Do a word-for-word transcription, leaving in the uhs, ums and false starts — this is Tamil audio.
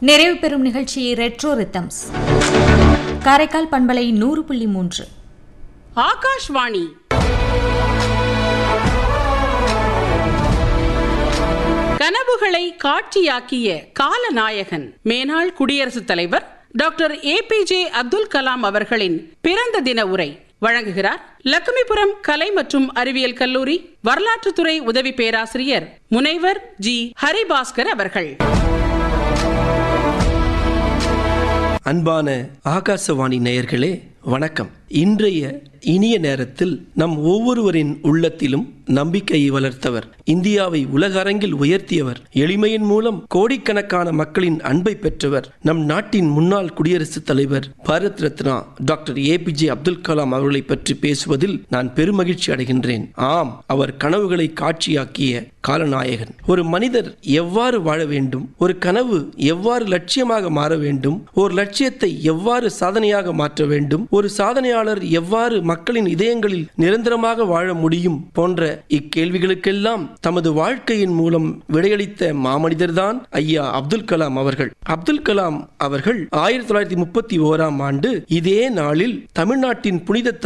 நிறைவு பெறும் நிகழ்ச்சி ரெட்ரோ ரிதம்ஸ். காரைக்கால் பண்பலை நூறு புள்ளி மூன்று. ஆகாஷ்வாணி கனவுகளை காட்சியாக்கிய காலநாயகன் மேனாள் குடியரசுத் தலைவர் doctor A B J Abdul Kalam அவர்களின் பிறந்த தின உரை வழங்குகிறார் லட்சுமிபுரம் கலை மற்றும் அறிவியல் கல்லூரி வரலாற்றுத்துறை உதவி பேராசிரியர் முனைவர் ஜி ஹரிபாஸ்கர் அவர்கள். அன்பான ஆகாசவாணி நேயர்களே வணக்கம். இன்றைய இனிய நேரத்தில் நம் ஒவ்வொருவரின் உள்ளத்திலும் நம்பிக்கையை வளர்த்தவர், இந்தியாவை உலக அரங்கில் உயர்த்தியவர், எளிமையின் மூலம் கோடிக்கணக்கான மக்களின் அன்பை பெற்றவர், நம் நாட்டின் முன்னாள் குடியரசுத் தலைவர் Bharat Ratna doctor A B J Abdul Kalam அவர்களை பற்றி பேசுவதில் நான் பெருமகிழ்ச்சி அடைகின்றேன். ஆம், அவர் கனவுகளை காட்சியாக்கிய காலநாயகன். ஒரு மனிதர் எவ்வாறு வாழ வேண்டும், ஒரு கனவு எவ்வாறு லட்சியமாக மாற வேண்டும், ஒரு லட்சியத்தை எவ்வாறு சாதனையாக மாற்ற வேண்டும், ஒரு சாதனையாளர் எவ்வாறு மக்களின் இதயங்களில் நிரந்தரமாக வாழ முடியும் போன்ற இக்கேள்விகளுக்கெல்லாம் தமது வாழ்க்கையின் மூலம் விடையளித்த மாமனிதர்தான் ஐயா அப்துல் கலாம் அவர்கள். அப்துல் கலாம் அவர்கள் ஆயிரத்தி தொள்ளாயிரத்தி முப்பத்தி ஓராம் ஆண்டு இதே நாளில் தமிழ்நாட்டின் புனித